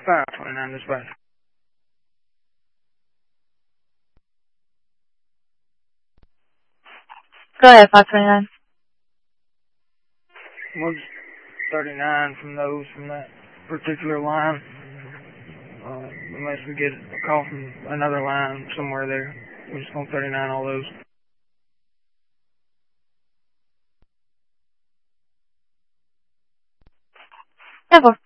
529 dispatch. Go ahead, 529. We'll just 39 from that particular line. Unless we get a call from another line somewhere there. We're just going to 39 all those. Yeah,